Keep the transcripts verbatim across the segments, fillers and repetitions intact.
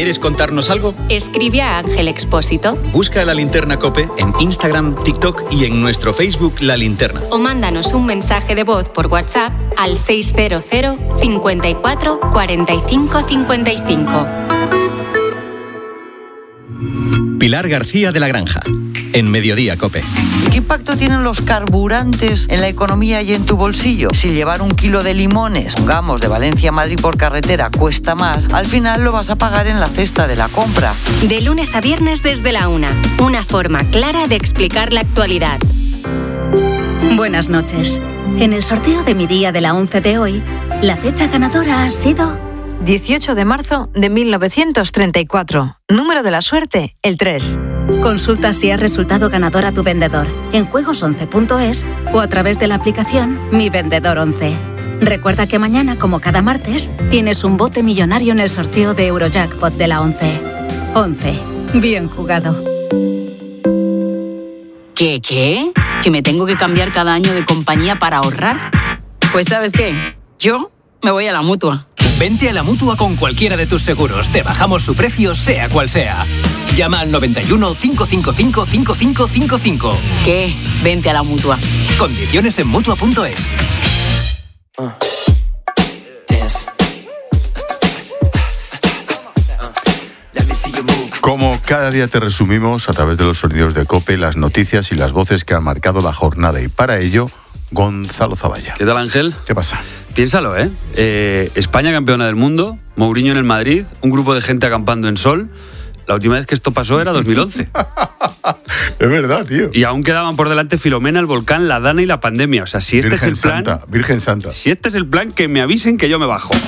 ¿Quieres contarnos algo? Escribe a Ángel Expósito. Busca La Linterna COPE en Instagram, TikTok y en nuestro Facebook La Linterna. O mándanos un mensaje de voz por WhatsApp al seis cero cero, cincuenta y cuatro, cuarenta y cinco, cincuenta y cinco. Pilar García de la Granja, en Mediodía COPE. ¿Qué impacto tienen los carburantes en la economía y en tu bolsillo? Si llevar un kilo de limones, pongamos, de Valencia a Madrid por carretera cuesta más, al final lo vas a pagar en la cesta de la compra. De lunes a viernes desde la una. Una forma clara de explicar la actualidad. Buenas noches. En el sorteo de mi día de la once de hoy, la fecha ganadora ha sido dieciocho de marzo de mil novecientos treinta y cuatro. Número de la suerte, el tres. Consulta si has resultado ganador a tu vendedor en juegos once punto es o a través de la aplicación Mi Vendedor once. Recuerda que mañana, como cada martes, tienes un bote millonario en el sorteo de Eurojackpot de la once. once. Bien jugado. ¿Qué, qué? ¿Que me tengo que cambiar cada año de compañía para ahorrar? Pues ¿sabes qué? Yo me voy a la Mutua. Vente a la Mutua con cualquiera de tus seguros. Te bajamos su precio, sea cual sea. Llama al noventa y uno, cinco cinco cinco, cinco cinco cinco cinco. ¿Qué? Vente a la Mutua. Condiciones en Mutua punto es. Como cada día te resumimos a través de los sonidos de COPE las noticias y las voces que han marcado la jornada, y para ello, Gonzalo Zavalla. ¿Qué tal, Ángel? ¿Qué pasa? Piénsalo, ¿eh? eh España campeona del mundo, Mourinho en el Madrid, un grupo de gente acampando en sol. La última vez que esto pasó era dos mil once. Es verdad, tío. Y aún quedaban por delante Filomena, el volcán, la Dana y la pandemia. O sea, si este Virgen es el plan... Santa, Virgen Santa. Si este es el plan, que me avisen que yo me bajo.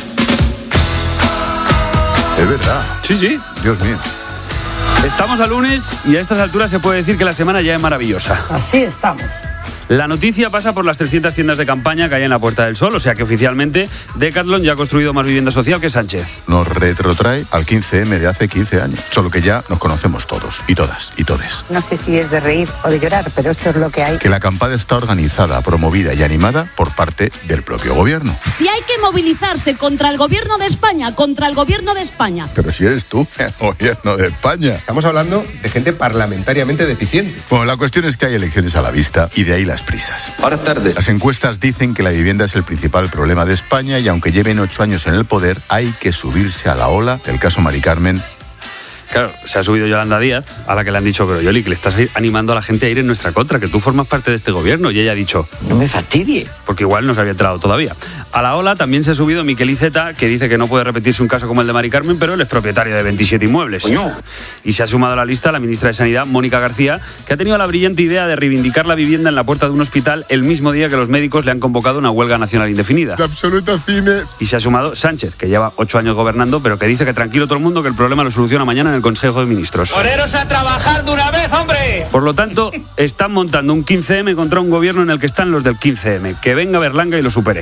Es verdad. Sí, sí. Dios mío. Estamos a lunes y a estas alturas se puede decir que la semana ya es maravillosa. Así estamos. La noticia pasa por las trescientas tiendas de campaña que hay en la Puerta del Sol, o sea que oficialmente Decathlon ya ha construido más vivienda social que Sánchez. Nos retrotrae al quince eme de hace quince años, solo que ya nos conocemos todos, y todas, y todes. No sé si es de reír o de llorar, pero esto es lo que hay. Que la acampada está organizada, promovida y animada por parte del propio gobierno. Si hay que movilizarse contra el gobierno de España, contra el gobierno de España. Pero si eres tú, el gobierno de España. Estamos hablando de gente parlamentariamente deficiente. Bueno, la cuestión es que hay elecciones a la vista y de ahí las prisas. Ahora tarde. Las encuestas dicen que la vivienda es el principal problema de España y aunque lleven ocho años en el poder, hay que subirse a la ola del caso Mari Carmen. Claro, se ha subido Yolanda Díaz, a la que le han dicho, pero Yoli, que le estás animando a la gente a ir en nuestra contra, que tú formas parte de este gobierno. Y ella ha dicho, no me fastidie. Porque igual no se había entrado todavía. A la ola también se ha subido Miquel Iceta, que dice que no puede repetirse un caso como el de Mari Carmen, pero él es propietario de veintisiete inmuebles. Coño. Y se ha sumado a la lista la ministra de Sanidad, Mónica García, que ha tenido la brillante idea de reivindicar la vivienda en la puerta de un hospital el mismo día que los médicos le han convocado una huelga nacional indefinida. La absoluta cine. Y se ha sumado Sánchez, que lleva ocho años gobernando, pero que dice que tranquilo todo el mundo, que el problema lo soluciona mañana en el Consejo de Ministros. ¡Poneros a trabajar de una vez, hombre! Por lo tanto, están montando un quince eme contra un gobierno en el que están los del quince eme. Que venga Berlanga y lo supere.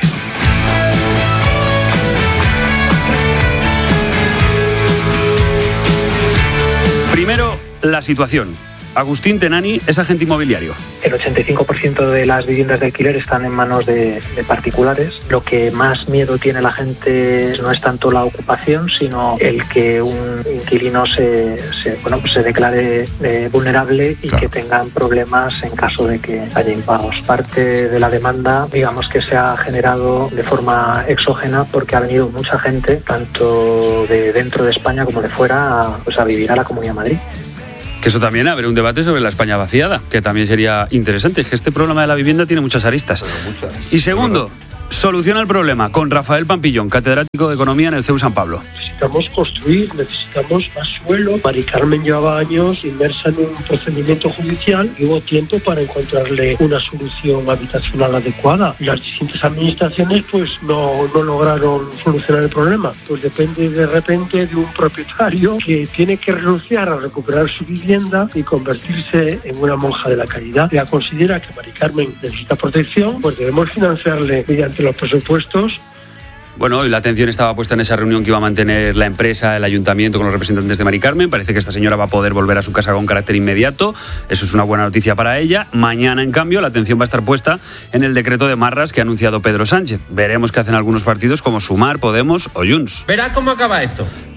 Primero, la situación. Agustín Tenani es agente inmobiliario. El ochenta y cinco por ciento de las viviendas de alquiler están en manos de, de particulares. Lo que más miedo tiene la gente no es tanto la ocupación, sino el que un inquilino se, se, bueno, pues se declare eh, vulnerable y claro, que tengan problemas en caso de que haya impagos. Parte de la demanda, digamos que se ha generado de forma exógena porque ha venido mucha gente, tanto de dentro de España como de fuera, a, pues a vivir a la Comunidad de Madrid. Que eso también abre un debate sobre la España vaciada, que también sería interesante. Es que este problema de la vivienda tiene muchas aristas. Muchas. Y segundo, soluciona el problema con Rafael Pampillón, catedrático de Economía en el C E U San Pablo. Necesitamos construir, necesitamos más suelo. Mari Carmen llevaba años inmersa en un procedimiento judicial y hubo tiempo para encontrarle una solución habitacional adecuada. Las distintas administraciones pues no, no lograron solucionar el problema. Pues depende de repente de un propietario que tiene que renunciar a recuperar su vivienda y convertirse en una monja de la caridad. Ya considera que Mari Carmen necesita protección, pues debemos financiarle mediante los presupuestos. Bueno, y la atención estaba puesta en esa reunión que iba a mantener la empresa, el ayuntamiento con los representantes de Mari Carmen. Parece que esta señora va a poder volver a su casa con carácter inmediato. Eso es una buena noticia para ella. Mañana, en cambio, la atención va a estar puesta en el decreto de Marras que ha anunciado Pedro Sánchez. Veremos qué hacen algunos partidos como Sumar, Podemos o Junts. Verá cómo acaba esto.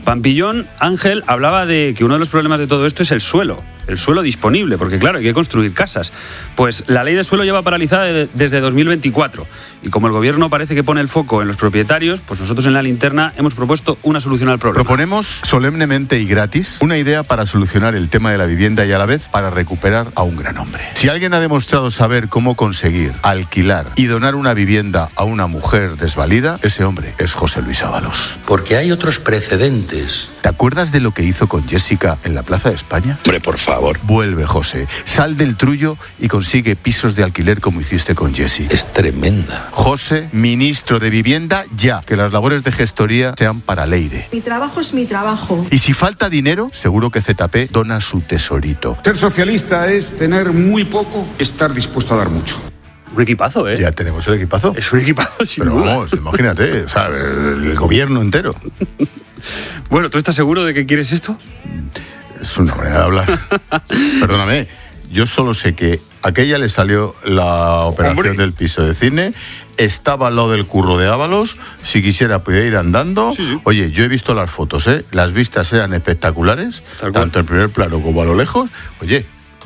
Pampillón, Ángel, hablaba de que uno de los problemas de todo esto es el suelo. El suelo disponible, porque claro, hay que construir casas. Pues la ley de suelo lleva paralizada de, desde dos mil veinticuatro. Y como el gobierno parece que pone el foco en los propietarios, pues nosotros en La Linterna hemos propuesto una solución al problema. Proponemos solemnemente y gratis una idea para solucionar el tema de la vivienda y a la vez para recuperar a un gran hombre. Si alguien ha demostrado saber cómo conseguir, alquilar y donar una vivienda a una mujer desvalida, ese hombre es José Luis Ábalos. Porque hay otros precedentes. ¿Te acuerdas de lo que hizo con Jessica en la Plaza de España? Hombre, por favor. Vuelve, José. Sal del trullo y consigue pisos de alquiler como hiciste con Jessie. Es tremenda. José, ministro de Vivienda, ya. Que las labores de gestoría sean para Leire. Mi trabajo es mi trabajo. Y si falta dinero, seguro que Z P dona su tesorito. Ser socialista es tener muy poco, estar dispuesto a dar mucho. Un equipazo, ¿eh? Ya tenemos el equipazo. Es un equipazo, sin Pero duda. vamos, imagínate, o sea, el, el gobierno entero. Bueno, ¿tú estás seguro de que quieres esto? Es una manera de hablar. Perdóname, yo solo sé que a aquella le salió la operación Hombre. del piso de cine, estaba al lado del curro de Ábalos, si quisiera podía ir andando. Sí, sí. Oye, yo he visto las fotos, ¿eh? Las vistas eran espectaculares, tanto en primer plano como a lo lejos. Oye,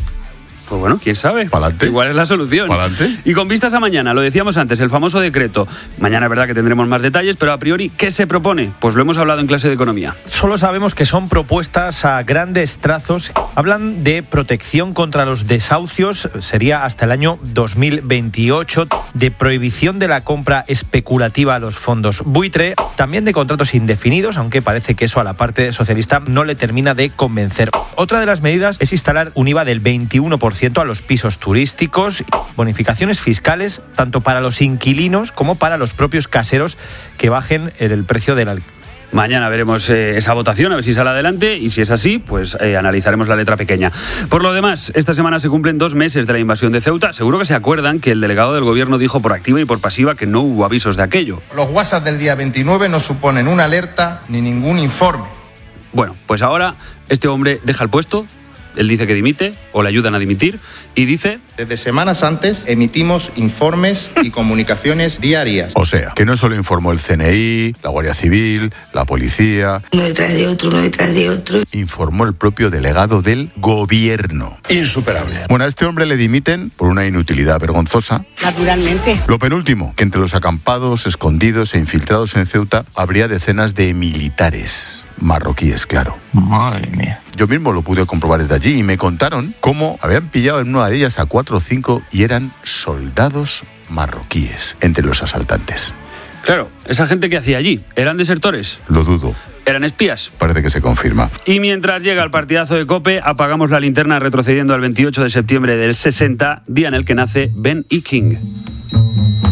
pues bueno, quién sabe. Pa'lante. Igual es la solución. Pa'lante. Y con vistas a mañana, lo decíamos antes, el famoso decreto. Mañana es verdad que tendremos más detalles, pero a priori, ¿qué se propone? Pues lo hemos hablado en clase de economía. Solo sabemos que son propuestas a grandes trazos. Hablan de protección contra los desahucios, sería hasta el año dos mil veintiocho, de prohibición de la compra especulativa a los fondos buitre, también de contratos indefinidos, aunque parece que eso a la parte socialista no le termina de convencer. Otra de las medidas es instalar un I V A del veintiuno por ciento a los pisos turísticos, bonificaciones fiscales tanto para los inquilinos como para los propios caseros que bajen el precio del alquiler. Mañana veremos eh, esa votación, a ver si sale adelante, y si es así, pues eh, analizaremos la letra pequeña. Por lo demás, esta semana se cumplen dos meses de la invasión de Ceuta. Seguro que se acuerdan que el delegado del gobierno dijo por activa y por pasiva que no hubo avisos de aquello. Los WhatsApp del día veintinueve no suponen una alerta ni ningún informe. Bueno, pues ahora este hombre deja el puesto. Él dice que dimite, o le ayudan a dimitir, y dice... Desde semanas antes emitimos informes y comunicaciones diarias. O sea, que no solo informó el C N I, la Guardia Civil, la policía... Uno detrás de otro, uno detrás de otro... Informó el propio delegado del gobierno. Insuperable. Bueno, a este hombre le dimiten por una inutilidad vergonzosa. Naturalmente. Lo penúltimo, que entre los acampados, escondidos e infiltrados en Ceuta habría decenas de militares. Marroquíes, claro. Madre mía. Yo mismo lo pude comprobar desde allí y me contaron cómo habían pillado en una de ellas a cuatro o cinco y eran soldados marroquíes entre los asaltantes. Claro, esa gente que hacía allí, ¿eran desertores? Lo dudo. ¿Eran espías? Parece que se confirma. Y mientras llega el partidazo de COPE, apagamos la linterna retrocediendo al veintiocho de septiembre del sesenta, día en el que nace Ben E. King.